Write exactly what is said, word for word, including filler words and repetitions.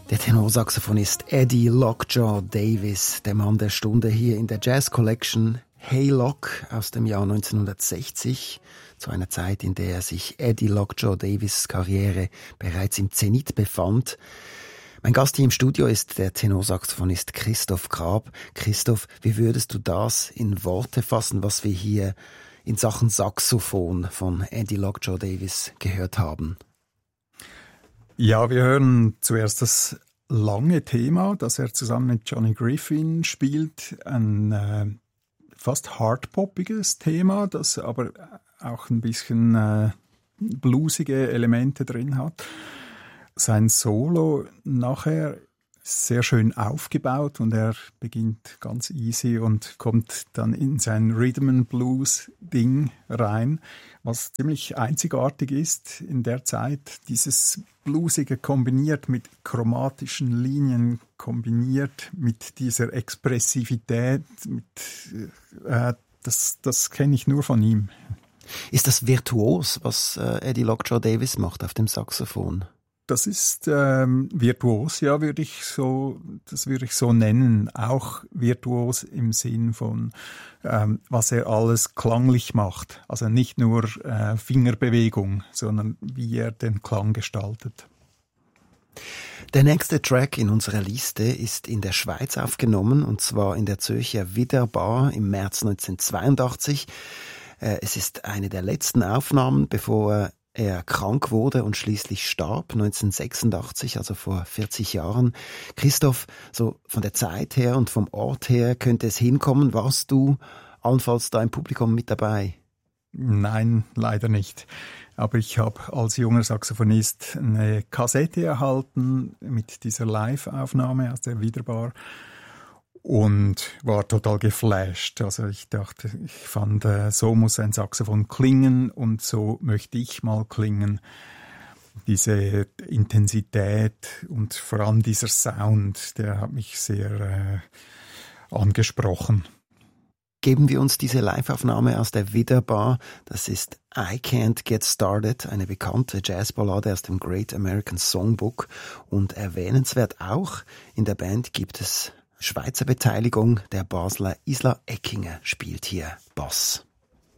Der Tenorsaxophonist Eddie Lockjaw Davis, der Mann der Stunde hier in der Jazz Collection Hey Lock aus dem Jahr neunzehnhundertsechzig, zu einer Zeit, in der sich Eddie Lockjaw Davis' Karriere bereits im Zenit befand. Mein Gast hier im Studio ist der Tenorsaxophonist Christoph Grab. Christoph, wie würdest du das in Worte fassen, was wir hier in Sachen Saxophon von Eddie Lockjaw Davis gehört haben? Ja, wir hören zuerst das lange Thema, das er zusammen mit Johnny Griffin spielt. Ein äh, fast hardpoppiges Thema, das aber auch ein bisschen äh, bluesige Elemente drin hat. Sein Solo nachher sehr schön aufgebaut und er beginnt ganz easy und kommt dann in sein Rhythm and Blues Ding rein, was ziemlich einzigartig ist in der Zeit. Dieses Bluesige kombiniert mit chromatischen Linien, kombiniert mit dieser Expressivität, mit, äh, das, das kenne ich nur von ihm. Ist das virtuos, was äh, Eddie Lockjaw Davis macht auf dem Saxophon? Das ist ähm, virtuos, ja, würde ich so, das würde ich so nennen. Auch virtuos im Sinn von, ähm, was er alles klanglich macht. Also nicht nur äh, Fingerbewegung, sondern wie er den Klang gestaltet. Der nächste Track in unserer Liste ist in der Schweiz aufgenommen, und zwar in der Zürcher Widerbar im März neunzehnhundertzweiundachtzig. Äh, es ist eine der letzten Aufnahmen, bevor er krank wurde und schließlich starb, neunzehnhundertsechsundachtzig, also vor vierzig Jahren. Christoph, so von der Zeit her und vom Ort her könnte es hinkommen. Warst du allenfalls da im Publikum mit dabei? Nein, leider nicht. Aber ich habe als junger Saxophonist eine Kassette erhalten mit dieser Live-Aufnahme aus der Widerbar und war total geflasht. Also ich dachte, ich fand, so muss ein Saxophon klingen und so möchte ich mal klingen. Diese Intensität und vor allem dieser Sound, der hat mich sehr äh, angesprochen. Geben wir uns diese Live-Aufnahme aus der Widerbar. Das ist I Can't Get Started, eine bekannte Jazzballade aus dem Great American Songbook. Und erwähnenswert auch, in der Band gibt es Schweizer Beteiligung. Der Basler Isla Eckinger spielt hier Bass.